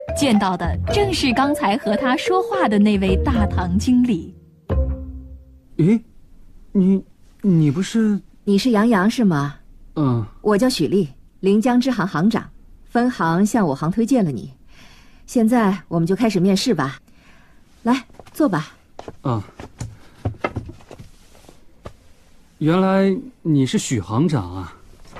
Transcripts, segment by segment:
见到的正是刚才和他说话的那位大堂经理。 咦，你不是？ 你是杨洋是吗？ 嗯， 我叫许丽，临江支行行长，分行向我行推荐了你。现在我们就开始面试吧。来，坐吧。 啊，原来你是许行长啊。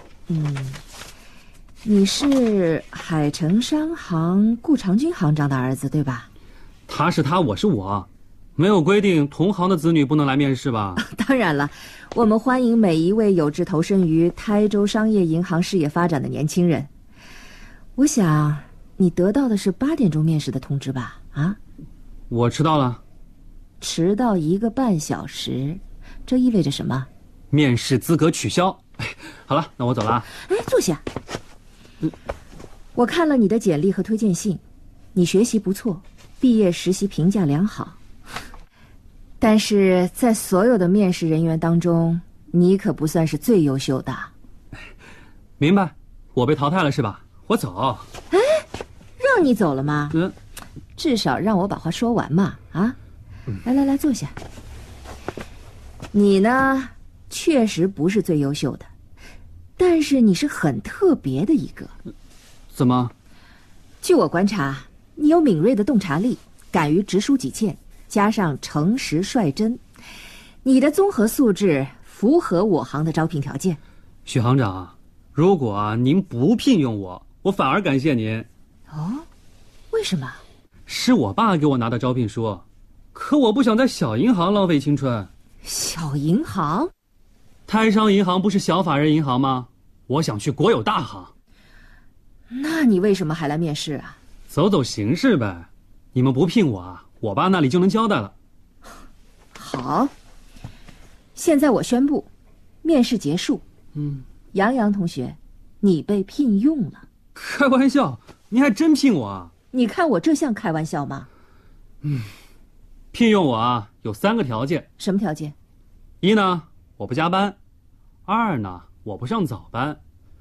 你是海城商行顾长军行长的儿子对吧？ 他是他，我是我，没有规定同行的子女不能来面试吧？ 当然了，我们欢迎每一位有志投身于台州商业银行事业发展的年轻人。我想你得到的是8点钟面试的通知吧？啊？ 我迟到了。 迟到1个半小时，这意味着什么？ 面试资格取消。好了，那我走了。 哎，坐下。我看了你的简历和推荐信，你学习不错，毕业实习评价良好。但是在所有的面试人员当中，你可不算是最优秀的。 明白，我被淘汰了是吧？我走。 哎，让你走了吗？ 嗯， 至少让我把话说完嘛。啊，来，坐下。你呢，确实不是最优秀的，但是你是很特别的一个。 怎么？ 据我观察，你有敏锐的洞察力，敢于直抒己见，加上诚实率真，你的综合素质符合我行的招聘条件。 许行长，如果您不聘用我，我反而感谢您。 哦，为什么？ 是我爸给我拿的招聘书，可我不想在小银行浪费青春。 小银行？ 台商银行不是小法人银行吗？我想去国有大行。 那你为什么还来面试啊？ 走走形式呗。你们不聘我啊，我爸那里就能交代了。 好，现在我宣布，面试结束。杨洋同学，你被聘用了。 开玩笑，你还真聘我啊？ 你看我这像开玩笑吗？ 聘用我啊，有3个条件。 什么条件 1呢，我不加班；2呢，我不上早班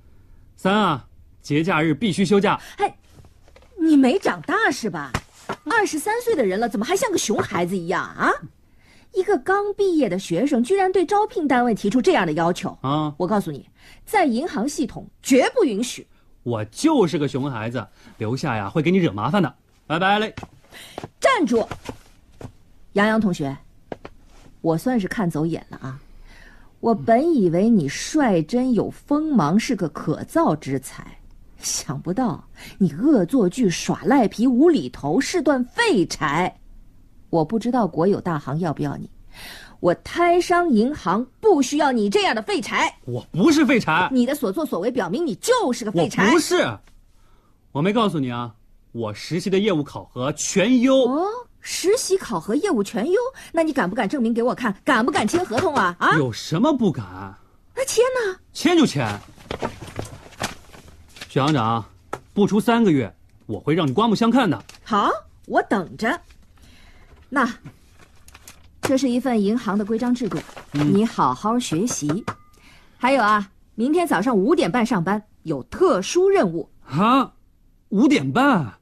；3啊，节假日必须休假。 哎，你没长大是吧？23岁的人了，怎么还像个熊孩子一样啊？一个刚毕业的学生居然对招聘单位提出这样的要求啊！ 我告诉你，在银行系统绝不允许。 我就是个熊孩子，留下呀会给你惹麻烦的。拜拜嘞！ 站住！杨洋同学，我算是看走眼了啊。我本以为你率真有锋芒，是个可造之才，想不到你恶作剧、耍赖皮、无厘头，是段废柴。我不知道国有大行要不要你，我台商银行不需要你这样的废柴。 我不是废柴， 你的所作所为表明你就是个废柴。 我不是，我没告诉你啊，我实习的业务考核全优。 哦，实习考核业务全优，那你敢不敢证明给我看？敢不敢签合同啊？啊？ 有什么不敢？ 那签呢？ 签就签。许行长，不出3个月，我会让你刮目相看的。 好，我等着。那，这是一份银行的规章制度，你好好学习。还有啊，明天早上5点半上班，有特殊任务。 啊，5点半。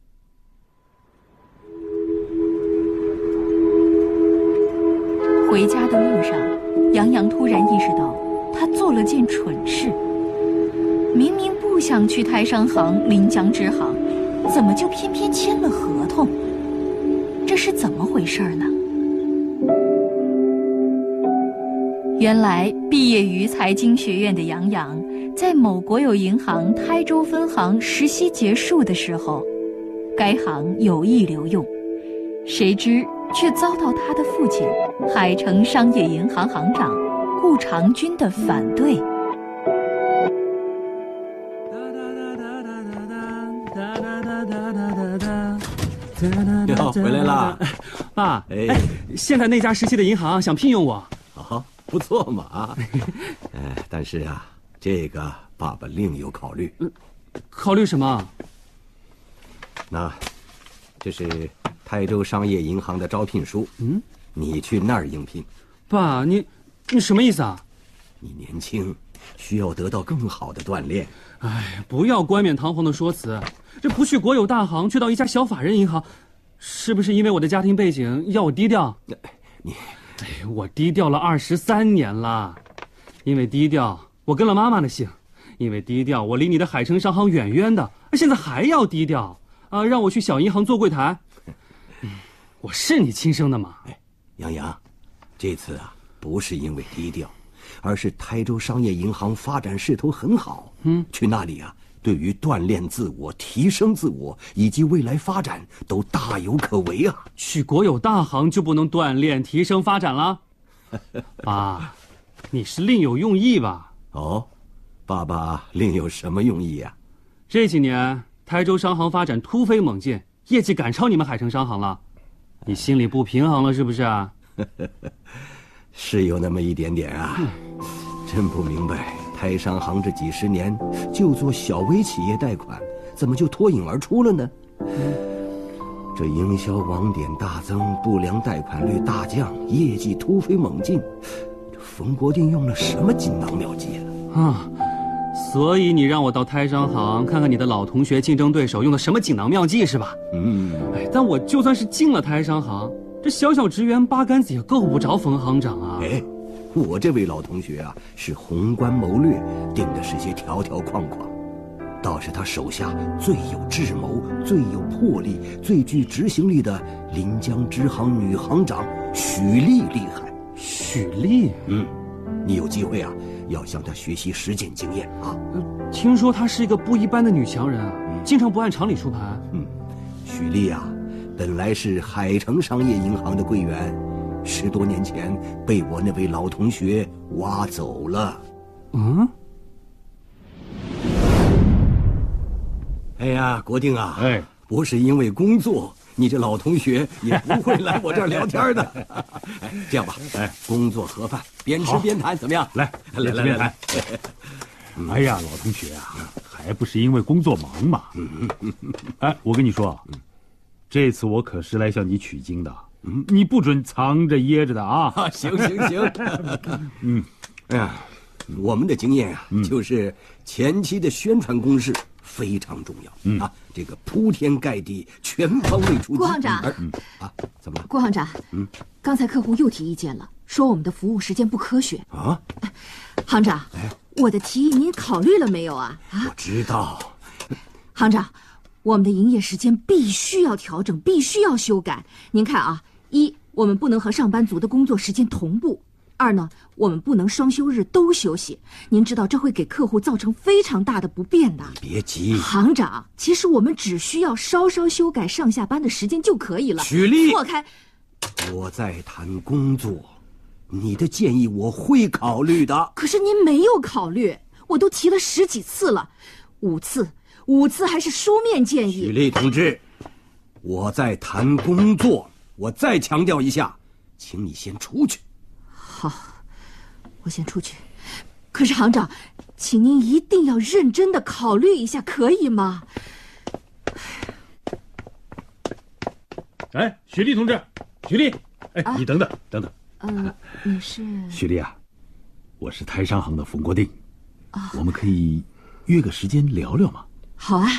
回家的路上，杨洋突然意识到，他做了件蠢事。明明不想去台商行临江支行，怎么就偏偏签了合同？这是怎么回事呢？原来毕业于财经学院的杨洋，在某国有银行台州分行实习结束的时候，该行有意留用，谁知却遭到他的父亲海城商业银行行长顾长军的反对。 哟，回来啦！ 爸，现在那家实习的银行想聘用我。 好，不错嘛啊！但是啊，这个爸爸另有考虑。 考虑什么？ 那，这是台州商业银行的招聘书。你去那儿应聘。 爸，你什么意思啊？ 你年轻， 需要得到更好的锻炼。 哎，不要冠冕堂皇的说辞，这不去国有大行，却到一家小法人银行，是不是因为我的家庭背景要我低调？我低调了23年了，因为低调，我跟了妈妈的姓；因为低调，我离你的海城商行远远的，现在还要低调啊！让我去小银行做柜台，我是你亲生的吗？ 杨洋，这次啊，不是因为低调，而是台州商业银行发展势头很好。去那里啊，对于锻炼自我、提升自我以及未来发展都大有可为啊！ 去国有大行就不能锻炼、提升、发展了？爸，你是另有用意吧？ 哦，爸爸另有什么用意啊？ 这几年台州商行发展突飞猛进，业绩赶超你们海城商行了，你心里不平衡了是不是啊？ 是有那么一点点啊，真不明白。台商行这几十年就做小微企业贷款，怎么就脱颖而出了呢？这营销网点大增，不良贷款率大降，业绩突飞猛进，冯国定用了什么锦囊妙计了啊？所以你让我到台商行看看你的老同学、竞争对手用的什么锦囊妙计是吧？但我就算是进了台商行，这小小职员八竿子也够不着冯行长啊！ 我这位老同学啊，是宏观谋略，定的是些条条框框，倒是他手下最有智谋、最有魄力、最具执行力的临江支行女行长许丽厉害。 许丽？ 你有机会啊，要向她学习实践经验啊。 听说她是一个不一般的女强人啊，经常不按常理出牌。 许丽啊，本来是海城商业银行的柜员，10多年前被我那位老同学挖走了。哎呀，国定啊，不是因为工作，你这老同学也不会来我这儿聊天的。这样吧，工作盒饭，边吃边谈，怎么样？ 来边谈。哎呀，老同学啊，还不是因为工作忙嘛。我跟你说，这次我可是来向你取经的。你不准藏着掖着的啊！ 行。哎呀，我们的经验啊，就是前期的宣传攻势非常重要。这个铺天盖地、全方位出击。 郭行长， 怎么了？ 郭行长，刚才客户又提意见了，说我们的服务时间不科学啊。 行长，我的提议您考虑了没有啊？ 我知道。 行长，我们的营业时间必须要调整，必须要修改。您看啊。1，我们不能和上班族的工作时间同步；2呢，我们不能双休日都休息。您知道这会给客户造成非常大的不便的。 你别急， 行长，其实我们只需要稍稍修改上下班的时间就可以了。 许丽， 错开。 我在谈工作，你的建议我会考虑的。 可是您没有考虑，我都提了10几次了，5次还是书面建议。 许丽同志，我在谈工作。我再强调一下，请你先出去。 好，我先出去。可是行长，请您一定要认真的考虑一下，可以吗？ 许丽同志，许丽，你等等。 你是？ 许丽啊，我是台商行的冯国定，我们可以约个时间聊聊吗？ 好啊。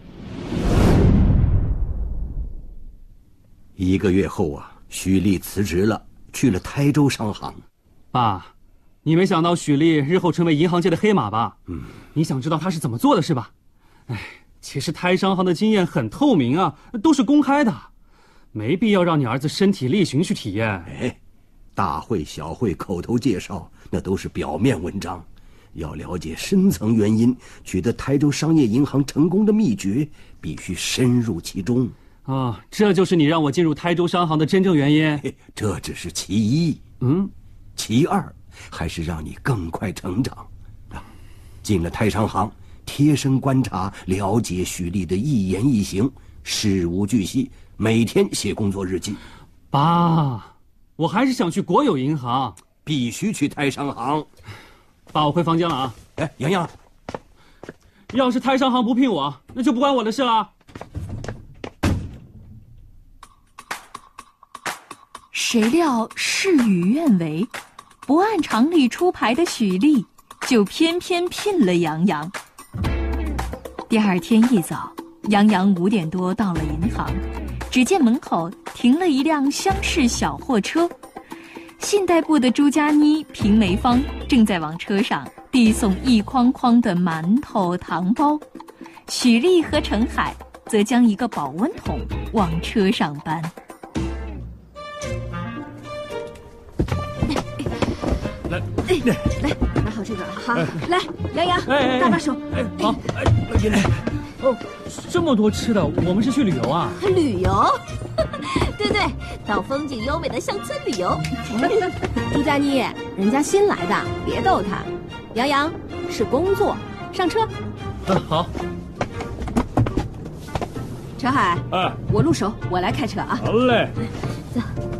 1个月后啊，许丽辞职了，去了台州商行。 爸，你没想到许丽日后成为银行界的黑马吧？你想知道她是怎么做的是吧？其实台商行的经验很透明啊，都是公开的，没必要让你儿子身体力行去体验。 大会小会口头介绍那都是表面文章，要了解深层原因，取得台州商业银行成功的秘诀，必须深入其中。 这就是你让我进入台州商行的真正原因。 这只是其一。其2还是让你更快成长。进了台商行，贴身观察了解许丽的一言一行，事无巨细，每天写工作日记。 爸，我还是想去国有银行。 必须去台商行。 爸，我回房间了啊。 洋洋， 要是台商行不聘我，那就不关我的事了。 谁料事与愿违，不按常理出牌的许丽， 就偏偏聘了杨洋。第二天一早，杨洋5点多到了银行，只见门口停了一辆厢式小货车，信贷部的朱家妮、平梅芳正在往车上递送一筐筐的馒头、糖包，许丽和陈海则将一个保温桶往车上搬。 来，拿好这个，好，来，杨洋，搭把手， 好，进来。哦，这么多吃的，我们是去旅游啊？ 旅游？对，到风景优美的乡村旅游。朱家妮，人家新来的，别逗他。杨洋是工作，上车。 好。 陈海，我入手，我来开车啊。 好嘞。 走。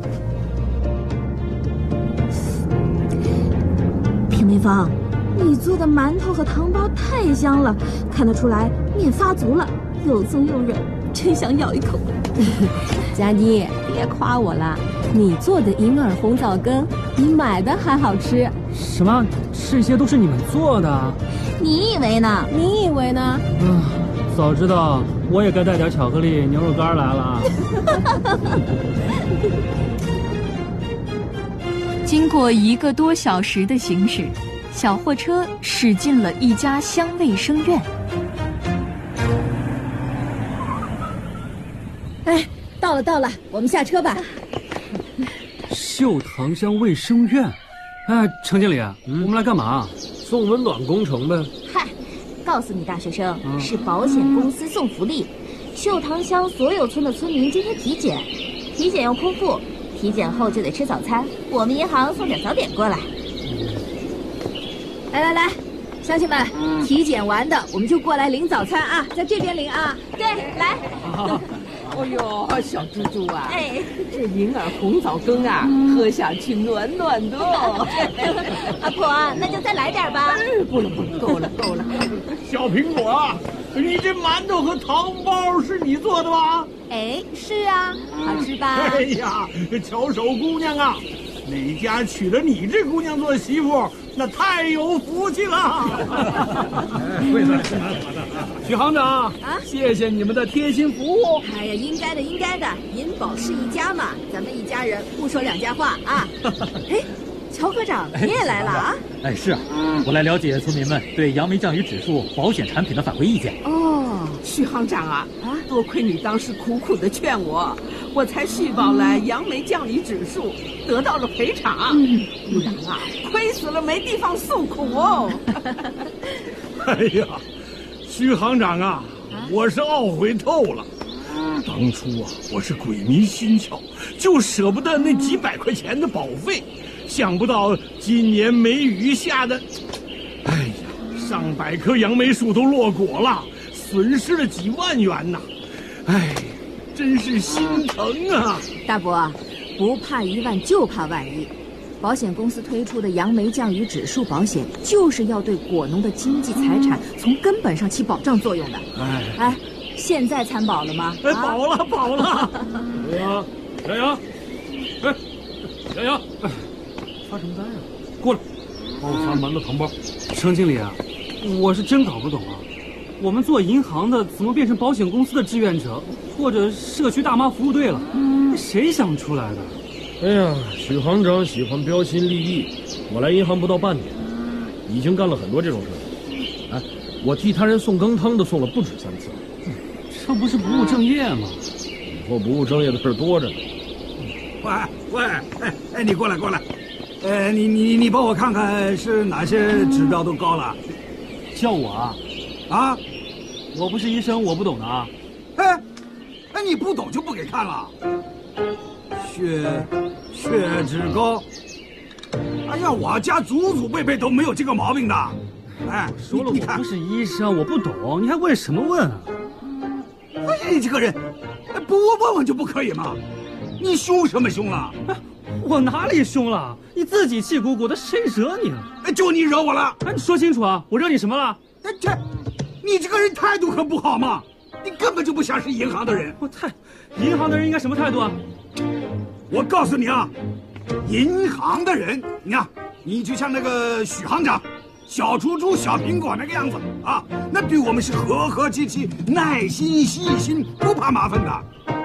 平梅芳，你做的馒头和糖包太香了，看得出来面发足了，又松又软，真想咬一口。佳妮，别夸我了，你做的银耳红枣羹比买的还好吃。 什么？这些都是你们做的？ 你以为呢？你以为呢？ 早知道我也该带点巧克力、牛肉干来了。 经过1个多小时的行驶，小货车驶进了一家乡卫生院。 哎，到了，我们下车吧。 秀塘乡卫生院，哎，程经理，我们来干嘛？ 送温暖工程呗。 嗨，告诉你大学生，是保险公司送福利。秀塘乡所有村的村民今天体检，体检要空腹，体检后就得吃早餐。我们银行送点早点过来。 来，乡亲们，体检完的我们就过来领早餐啊，在这边领啊。 对，来。 哎呦，小猪猪啊，这银耳红枣羹啊，喝下去暖暖的。 阿婆，那就再来点吧。 不了，够了。 小苹果，你这馒头和糖包是你做的吗？ 哎，是啊，好吃吧？ 哎呀，巧手姑娘啊，哪家娶了你这姑娘做媳妇，那太有福气了。 许行长谢谢你们的贴心服务。 哎呀，应该的，银保是一家嘛，咱们一家人不说两家话啊。哎，乔科长，你也来了啊？ 是啊，我来了解村民们对杨梅降雨指数保险产品的反馈意见。 许行长啊，多亏你当时苦苦的劝我，我才续保了杨梅降雨指数，得到了赔偿。不然啊，亏死了没地方诉苦哦。 哎呀，许行长啊，我是懊悔透了。当初啊，我是鬼迷心窍，就舍不得那几百块钱的保费，想不到今年梅雨下的，哎呀，上百棵杨梅树都落果了，损失了几万元呐！哎，真是心疼啊！ 大伯，不怕一万就怕万一。保险公司推出的杨梅降雨指数保险，就是要对果农的经济财产从根本上起保障作用的。哎，现在参保了吗？ 保了。杨洋，杨洋，发什么单呀？过来，帮我发馒头糖包。 程经理啊，我是真搞不懂啊，我们做银行的怎么变成保险公司的志愿者，或者社区大妈服务队了？谁想出来的？ 哎呀，许行长喜欢标新立异，我来银行不到半年，已经干了很多这种事。哎，我替他人送羹汤的送了不止3次。 这不是不务正业吗？ 以后不务正业的事多着呢。 喂，你过来，你帮我看看是哪些指标都高了？ 叫我啊？ 啊？ 我不是医生，我不懂的啊。 哎，你不懂就不给看了。血脂高。哎呀，我家祖辈都没有这个毛病的。哎， 说了我不是医生，我不懂，你还问什么问啊？ 哎呀，你这个人，不问就不可以吗？你凶什么凶了？ 我哪里凶了？你自己气鼓鼓的，谁惹你了？ 就你惹我了。 你说清楚啊！我惹你什么了？ 你这个人态度可不好嘛！你根本就不像是银行的人。 银行的人应该什么态度啊？ 我告诉你啊，银行的人，你看，你就像那个许行长， 小猪猪、小苹果那个样子啊，那对我们是和和气气、耐心细心，不怕麻烦的。